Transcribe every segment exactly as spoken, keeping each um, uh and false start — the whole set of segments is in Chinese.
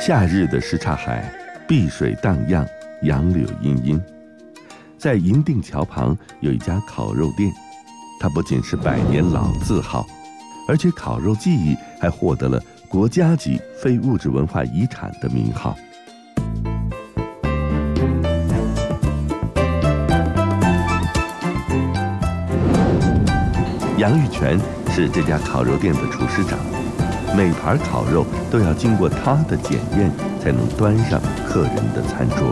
夏日的什刹海，碧水荡漾，杨柳茵茵。在银锭桥旁有一家烤肉店，它不仅是百年老字号，而且烤肉技艺还获得了国家级非物质文化遗产的名号。杨玉泉是这家烤肉店的厨师长，每盘烤肉都要经过他的检验，才能端上客人的餐桌。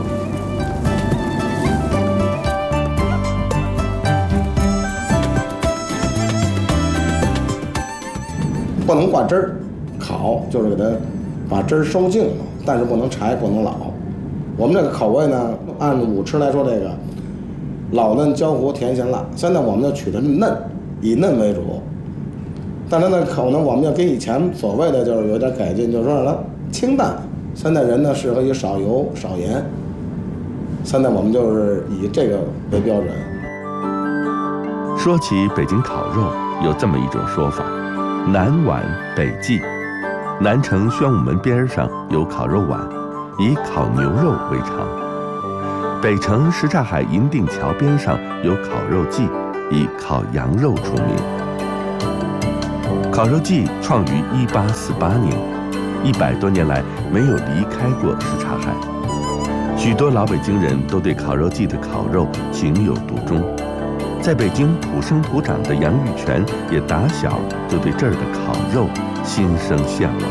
不能挂汁儿，烤就是给它把汁儿收净了，但是不能柴，不能老。我们这个口味呢，按武吃来说，这个老嫩、焦糊、甜、咸、辣。现在我们就取的嫩，以嫩为主。但是呢，口呢，我们要跟以前所谓的就是有点改进，就是说让它清淡。现在人呢适合于少油少盐。现在我们就是以这个为标准。 说起北京烤肉，有这么一种说法。南碗北记，南城宣武门边上有烤肉碗，以烤牛肉为常；北城什刹海银锭桥边上有烤肉记，以烤羊肉出名。烤肉记创于一八四八年，一百多年来没有离开过什刹海。许多老北京人都对烤肉记的烤肉情有独钟。在北京土生土长的杨玉泉也打小就对这儿的烤肉心生向往。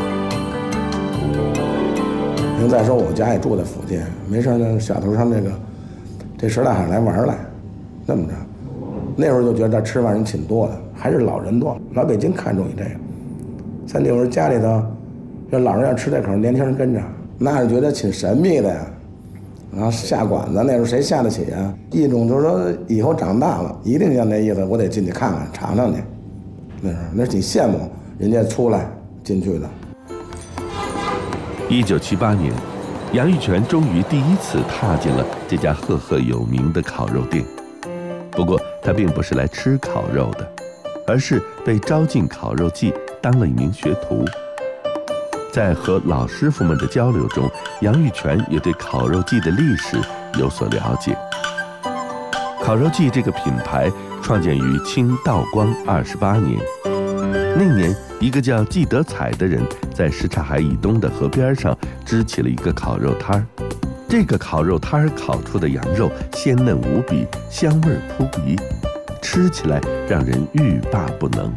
您再说我家也住在附近，没事呢，小头上这个这什刹海来玩来，那么着，那会儿就觉得这吃饭人挺多的，还是老人多，老北京看重于这个。在那会儿家里头，这老人要吃这口，年轻人跟着，那是觉得挺神秘的呀。然后下馆子那时候谁下得起啊？一种就是说以后长大了一定像那意思，我得进去看看尝尝去。那时候那挺羡慕人家出来进去的。 一九七八年，杨玉泉终于第一次踏进了这家赫赫有名的烤肉店。不过他并不是来吃烤肉的，而是被招进烤肉记当了一名学徒。在和老师傅们的交流中，杨玉泉也对烤肉记的历史有所了解。烤肉记这个品牌创建于清道光二十八年，那年一个叫季德彩的人在什刹海以东的河边上支起了一个烤肉摊儿。这个烤肉摊儿烤出的羊肉鲜嫩无比，香味扑鼻，吃起来让人欲罢不能。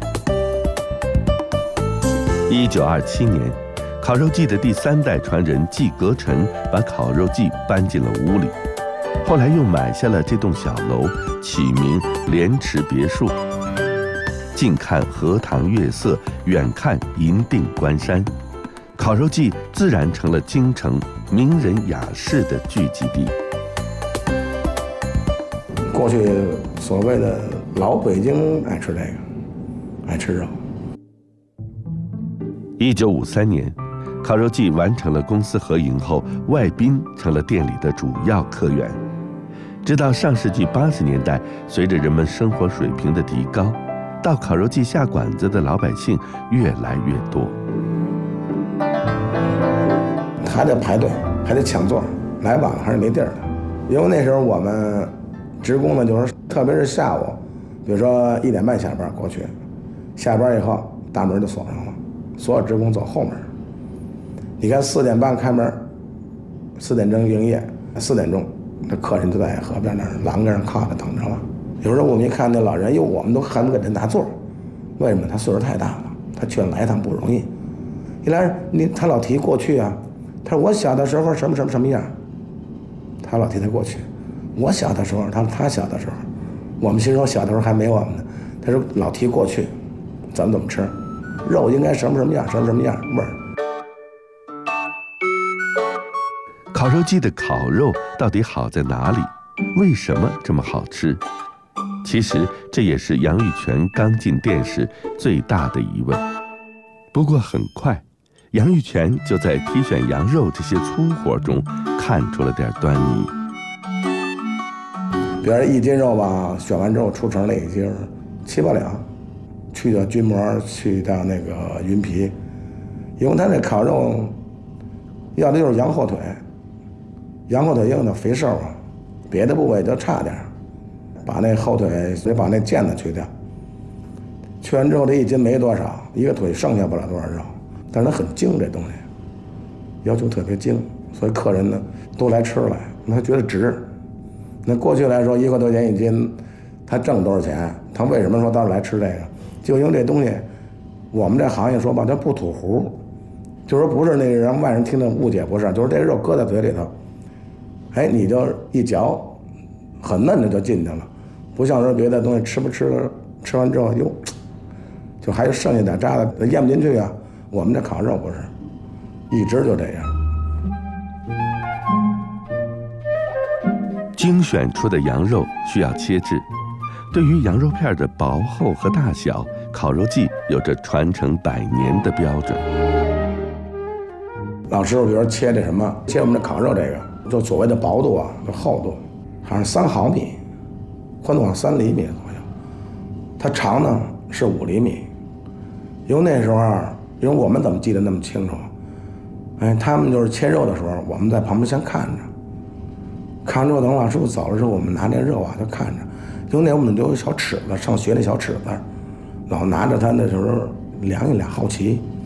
一九二七年，烤肉记的第三代传人季格臣把烤肉记搬进了屋里，后来又买下了这栋小楼，起名莲池别墅。近看荷塘月色，远看银锭关山，烤肉记自然成了京城名人雅士的聚集地。 过去所谓的老北京爱吃这个，爱吃肉。 一九五三年，烤肉记完成了公私合营后，外宾成了店里的主要客源。直到上世纪八十年代，随着人们生活水平的提高，到烤肉记下馆子的老百姓越来越多。 还得排队，还得抢座，来晚了还是没地儿的。因为那时候我们职工呢，就是特别是下午，比如说一点半下班过去，下班以后大门就锁上了，所有职工走后门。你看四点半开门，四点钟营业，四点钟这客人就在河边那儿栏杆上靠着等着了。有时候我们一看那老人，哟，我们都恨不得给人拿座，为什么？他岁数太大了，他去来一趟不容易。一来你他老提过去啊，他说我小的时候什么什么什么样，他老提他过去。我小的时候，他他小的时候，我们心说小的时候还没我们呢。他说老提过去，怎么怎么吃，肉应该什么什么样，什么什么样味儿。 烤肉记的烤肉到底好在哪里？为什么这么好吃？其实这也是杨玉泉刚进店时最大的疑问。不过很快，杨玉泉就在挑选羊肉这些粗活中看出了点端倪。 比如一斤肉吧，选完之后出成了一斤七八两，去掉筋膜，去掉那个云皮，因为它那烤肉要的就是羊后腿，羊后腿用的肥瘦啊，别的部位就差点，把那后腿得把那腱子去掉，去完之后这一斤没多少，一个腿剩下不了多少肉，但是它很精，这东西要求特别精，所以客人呢都来吃来，他觉得值。那过去来说一块多钱一斤，他挣多少钱？他为什么说到这来吃这个？就因为这东西，我们这行业说吧，它不吐糊，就是说不是那个让外人听着误解，不是，就是这肉搁在嘴里头，哎，你就一嚼，很嫩的就进去了，不像说别的东西吃不吃，吃完之后哟，就还剩下点渣子咽不进去啊。我们这烤肉不是，一直就这样。 精选出的羊肉需要切制，对于羊肉片的薄厚和大小，烤肉季有着传承百年的标准。 老师傅比如说切这什么，切我们这烤肉这个，就所谓的薄度啊，就厚度，好像三毫米，宽度好像三厘米左右，它长呢是五厘米。因为那时候啊，因为我们怎么记得那么清楚？哎，他们就是切肉的时候，我们在旁边先看着。看完之后，等老师傅走了之后，我们拿那肉啊就看着，因为那我们都有小尺子，上学那小尺子，老拿着它那时候量一量，好奇。